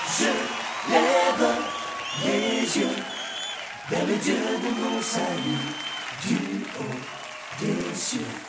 Je lève les yeux vers le Dieu de mon salut, du haut des cieux.